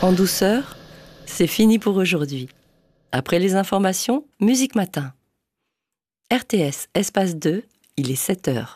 En douceur, c'est fini pour aujourd'hui. Après les informations, Musique Matin. RTS, espace 2, il est 7h.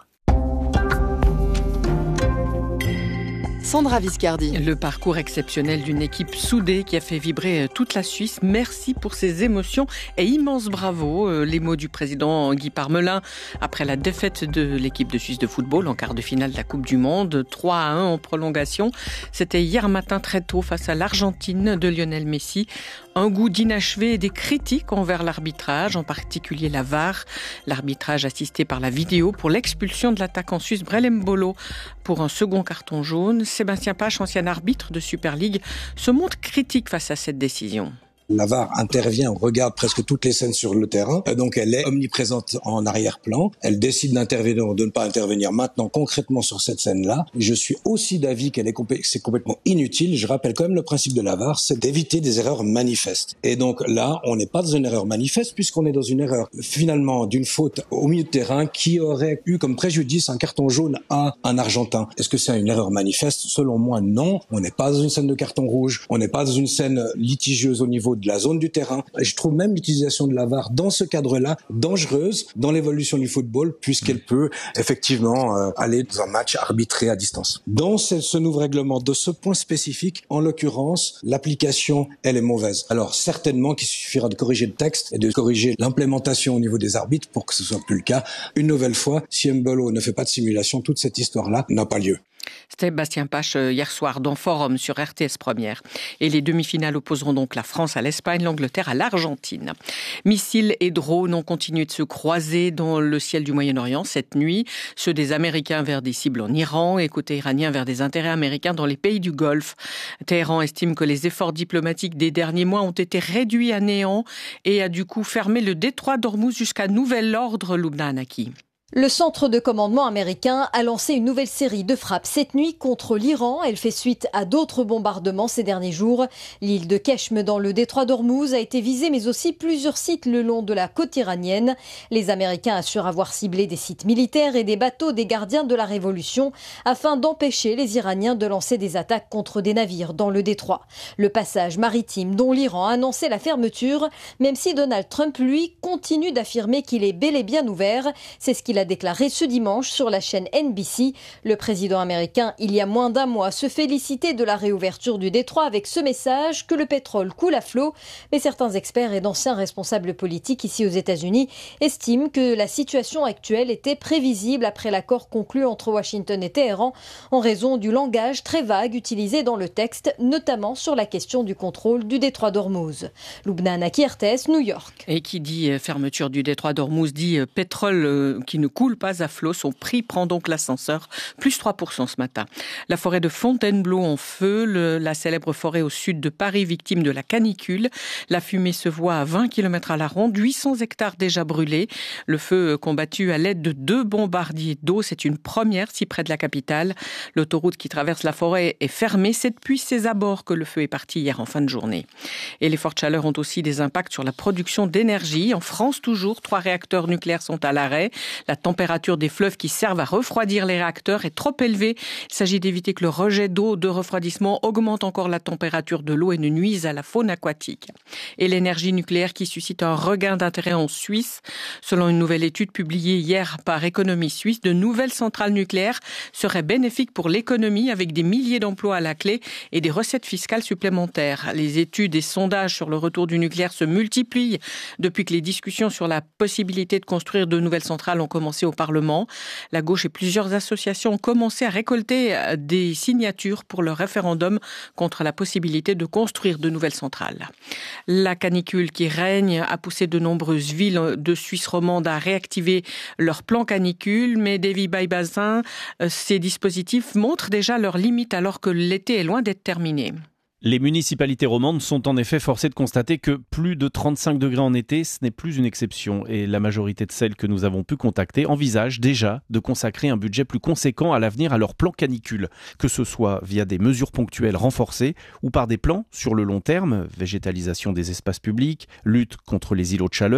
Sandra Viscardi. Le parcours exceptionnel d'une équipe soudée qui a fait vibrer toute la Suisse. Merci pour ces émotions et immense bravo. Les mots du président Guy Parmelin après la défaite de l'équipe de Suisse de football en quart de finale de la Coupe du Monde. 3-1 en prolongation. C'était hier matin très tôt face à l'Argentine de Lionel Messi. Un goût d'inachevé et des critiques envers l'arbitrage, en particulier la VAR. L'arbitrage assisté par la vidéo pour l'expulsion de l'attaquant suisse Brel Embolo pour un second carton jaune. Sébastien Pache, ancien arbitre de Super League, se montre critique face à cette décision. La VAR intervient, on regarde presque toutes les scènes sur le terrain, donc elle est omniprésente en arrière-plan. Elle décide d'intervenir ou de ne pas intervenir maintenant concrètement sur cette scène-là. Je suis aussi d'avis c'est complètement inutile. Je rappelle quand même le principe de la VAR, c'est d'éviter des erreurs manifestes. Et donc là, on n'est pas dans une erreur manifeste puisqu'on est dans une erreur finalement d'une faute au milieu de terrain qui aurait eu comme préjudice un carton jaune à un Argentin. Est-ce que c'est une erreur manifeste? Selon moi, non. On n'est pas dans une scène de carton rouge. On n'est pas dans une scène litigieuse au niveau de la zone du terrain. Et je trouve même l'utilisation de la VAR dans ce cadre-là dangereuse dans l'évolution du football puisqu'elle peut effectivement aller dans un match arbitré à distance. Dans ce nouveau règlement de ce point spécifique, en l'occurrence, l'application, elle est mauvaise. Alors certainement qu'il suffira de corriger le texte et de corriger l'implémentation au niveau des arbitres pour que ce soit plus le cas. Une nouvelle fois, si Embolo ne fait pas de simulation, toute cette histoire-là n'a pas lieu. C'était Bastien Pache hier soir dans Forum sur RTS Première. Et les demi-finales opposeront donc la France à l'Espagne, l'Angleterre à l'Argentine. Missiles et drones ont continué de se croiser dans le ciel du Moyen-Orient cette nuit. Ceux des Américains vers des cibles en Iran et côté iranien vers des intérêts américains dans les pays du Golfe. Téhéran estime que les efforts diplomatiques des derniers mois ont été réduits à néant et a du coup fermé le détroit d'Ormuz jusqu'à nouvel ordre, Lubna Anaki. Le centre de commandement américain a lancé une nouvelle série de frappes cette nuit contre l'Iran. Elle fait suite à d'autres bombardements ces derniers jours. L'île de Keshm dans le détroit d'Ormuz a été visée, mais aussi plusieurs sites le long de la côte iranienne. Les Américains assurent avoir ciblé des sites militaires et des bateaux des gardiens de la Révolution afin d'empêcher les Iraniens de lancer des attaques contre des navires dans le détroit. Le passage maritime dont l'Iran a annoncé la fermeture, même si Donald Trump, lui, continue d'affirmer qu'il est bel et bien ouvert. C'est ce qu'il a déclaré ce dimanche sur la chaîne NBC. Le président américain, il y a moins d'un mois, se félicitait de la réouverture du détroit avec ce message que le pétrole coule à flot. Mais certains experts et d'anciens responsables politiques ici aux États-Unis estiment que la situation actuelle était prévisible après l'accord conclu entre Washington et Téhéran en raison du langage très vague utilisé dans le texte, notamment sur la question du contrôle du détroit d'Ormuz. Lubna Anaki, RTS, New York. Et qui dit fermeture du détroit d'Ormuz dit pétrole qui ne coule pas à flot. Son prix prend donc l'ascenseur, plus 3% ce matin. La forêt de Fontainebleau en feu, la célèbre forêt au sud de Paris, victime de la canicule. La fumée se voit à 20 km à la ronde, 800 hectares déjà brûlés. Le feu combattu à l'aide de 2 bombardiers d'eau, c'est une première si près de la capitale. L'autoroute qui traverse la forêt est fermée. C'est depuis ses abords que le feu est parti hier en fin de journée. Et les fortes chaleurs ont aussi des impacts sur la production d'énergie. En France, toujours, 3 réacteurs nucléaires sont à l'arrêt. La température des fleuves qui servent à refroidir les réacteurs est trop élevée. Il s'agit d'éviter que le rejet d'eau de refroidissement augmente encore la température de l'eau et ne nuise à la faune aquatique. Et l'énergie nucléaire qui suscite un regain d'intérêt en Suisse. Selon une nouvelle étude publiée hier par Économie Suisse, de nouvelles centrales nucléaires seraient bénéfiques pour l'économie avec des milliers d'emplois à la clé et des recettes fiscales supplémentaires. Les études et sondages sur le retour du nucléaire se multiplient depuis que les discussions sur la possibilité de construire de nouvelles centrales ont commencé au Parlement. La gauche et plusieurs associations ont commencé à récolter des signatures pour le référendum contre la possibilité de construire de nouvelles centrales. La canicule qui règne a poussé de nombreuses villes de Suisse romande à réactiver leur plan canicule, mais Davy Baybazin, ces dispositifs montrent déjà leurs limites alors que l'été est loin d'être terminé. Les municipalités romandes sont en effet forcées de constater que plus de 35 degrés en été, ce n'est plus une exception. Et la majorité de celles que nous avons pu contacter envisagent déjà de consacrer un budget plus conséquent à l'avenir à leur plan canicule, que ce soit via des mesures ponctuelles renforcées ou par des plans sur le long terme, végétalisation des espaces publics, lutte contre les îlots de chaleur,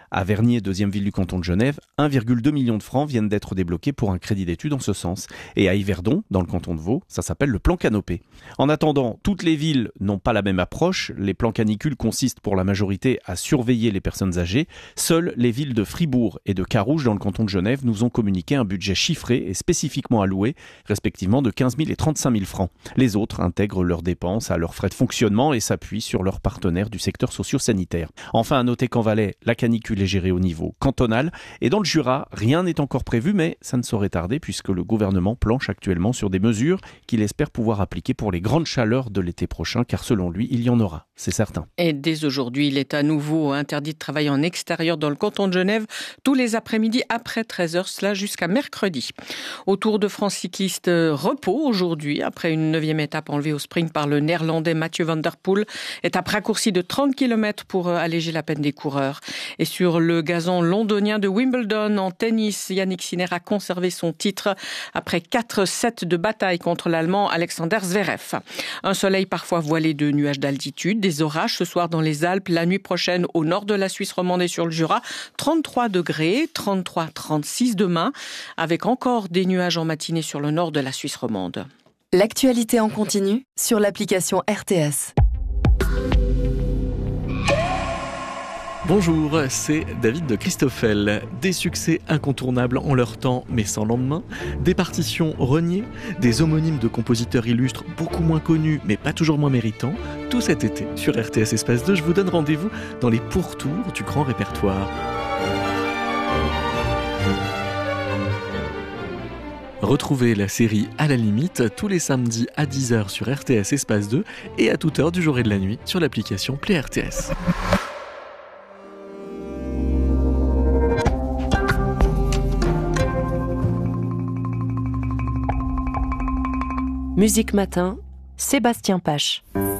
À Vernier, deuxième ville du canton de Genève, 1,2 million de francs viennent d'être débloqués pour un crédit d'études en ce sens. Et à Yverdon, dans le canton de Vaud, ça s'appelle le plan Canopé. En attendant, toutes les villes n'ont pas la même approche. Les plans canicules consistent pour la majorité à surveiller les personnes âgées. Seules les villes de Fribourg et de Carouge, dans le canton de Genève, nous ont communiqué un budget chiffré et spécifiquement alloué, respectivement de 15 000 et 35 000 francs. Les autres intègrent leurs dépenses à leurs frais de fonctionnement et s'appuient sur leurs partenaires du secteur socio-sanitaire. Enfin, à noter qu'en Valais, la canicule est gérée au niveau cantonal et dans le Jura, rien n'est encore prévu, mais ça ne saurait tarder puisque le gouvernement planche actuellement sur des mesures qu'il espère pouvoir appliquer pour les grandes chaleurs de l'été prochain, car selon lui, il y en aura, c'est certain. Et dès aujourd'hui, il est à nouveau interdit de travailler en extérieur dans le canton de Genève tous les après-midi après 13h, cela jusqu'à mercredi. Au Tour de France cycliste, repos aujourd'hui, après une 9e étape enlevée au sprint par le néerlandais Mathieu van der Poel, étape raccourcie de 30 km pour alléger la peine des coureurs. Et sur le gazon londonien de Wimbledon, en tennis, Yannick Sinner a conservé son titre après 4 sets de bataille contre l'Allemand Alexander Zverev. Un soleil parfois voilé de nuages d'altitude, des orages ce soir dans les Alpes, la nuit prochaine au nord de la Suisse romande et sur le Jura, 33 degrés, 33-36 demain, avec encore des nuages en matinée sur le nord de la Suisse romande. L'actualité en continu sur l'application RTS. Bonjour, c'est David de Christoffel. Des succès incontournables en leur temps, mais sans lendemain. Des partitions reniées, des homonymes de compositeurs illustres beaucoup moins connus, mais pas toujours moins méritants. Tout cet été, sur RTS Espace 2, je vous donne rendez-vous dans les pourtours du grand répertoire. Retrouvez la série À la limite tous les samedis à 10h sur RTS Espace 2 et à toute heure du jour et de la nuit sur l'application Play RTS. Musique Matin, Sébastien Pache.